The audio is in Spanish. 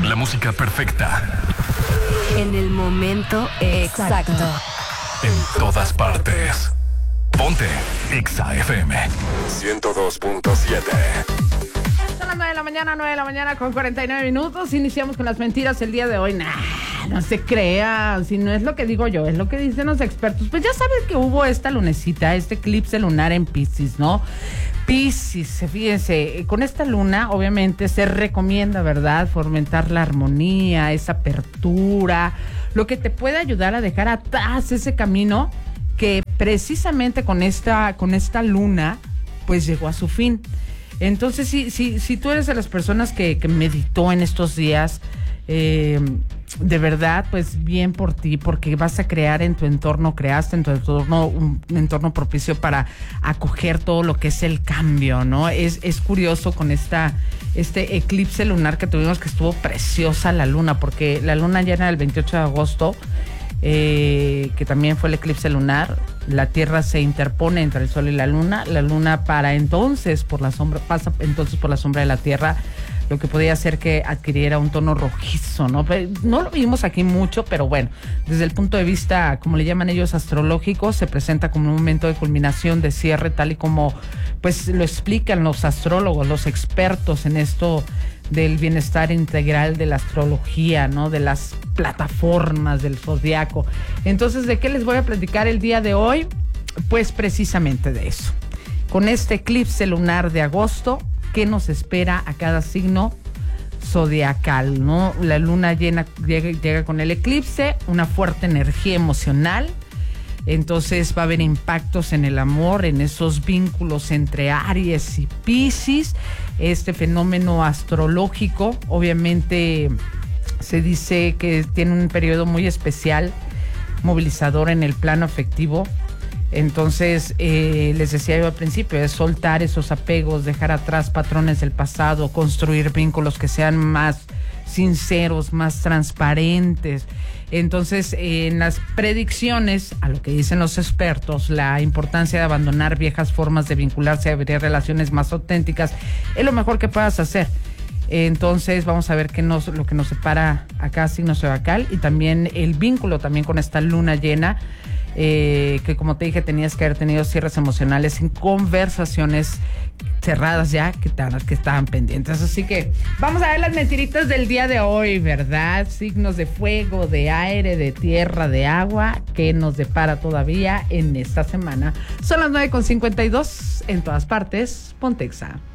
La música perfecta. En el momento exacto. En todas partes. Ponte Exa FM 102.7. Son las 9 de la mañana con 49 minutos. Iniciamos con las mentiras el día de hoy. No se crean, si no es lo que digo yo, es lo que dicen los expertos. Pues ya sabes que hubo esta lunecita, este eclipse lunar en Piscis, ¿no? Piscis, fíjense, con esta luna obviamente se recomienda, ¿verdad?, fomentar la armonía, esa apertura, lo que te puede ayudar a dejar atrás ese camino que precisamente con esta luna pues llegó a su fin. Entonces, si tú eres de las personas que meditó en estos días, de verdad, pues bien por ti, porque vas a crear en tu entorno, creaste en tu entorno un entorno propicio para acoger todo lo que es el cambio, ¿no? Es curioso con este eclipse lunar que tuvimos, que estuvo preciosa la luna, porque la luna llena el 28 de agosto, que también fue el eclipse lunar, la Tierra se interpone entre el Sol y la Luna para entonces pasa entonces por la sombra de la Tierra, lo que podía hacer que adquiriera un tono rojizo, ¿no? No lo vimos aquí mucho, pero bueno, desde el punto de vista, como le llaman ellos, astrológico, se presenta como un momento de culminación, de cierre, tal y como pues lo explican los astrólogos, los expertos en esto del bienestar integral de la astrología, ¿no? De las plataformas del zodiaco. Entonces, ¿de qué les voy a platicar el día de hoy? Pues precisamente de eso. Con este eclipse lunar de agosto, ¿qué nos espera a cada signo zodiacal, ¿no? La luna llena llega con el eclipse, una fuerte energía emocional. Entonces va a haber impactos en el amor, en esos vínculos entre Aries y Piscis. Este fenómeno astrológico, obviamente, se dice que tiene un periodo muy especial, movilizador en el plano afectivo. Entonces, les decía yo al principio, es soltar esos apegos, dejar atrás patrones del pasado, construir vínculos que sean más sinceros, más transparentes. Entonces, en las predicciones, a lo que dicen los expertos, la importancia de abandonar viejas formas de vincularse, abrir relaciones más auténticas, es lo mejor que puedas hacer. Entonces, vamos a ver lo que nos separa a cada signo zodiacal, y también el vínculo también con esta luna llena, que como te dije, tenías que haber tenido cierres emocionales en conversaciones cerradas ya que estaban pendientes. Así que vamos a ver las mentiritas del día de hoy, ¿verdad? Signos de fuego, de aire, de tierra, de agua, que nos depara todavía en esta semana. Son las 9:52, en todas partes, Ponte Exa.